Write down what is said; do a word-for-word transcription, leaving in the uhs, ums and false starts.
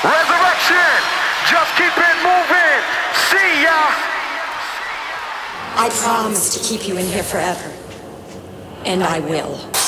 Resurrection. Just keep it moving. See ya. I promise to keep you in here forever. And I will.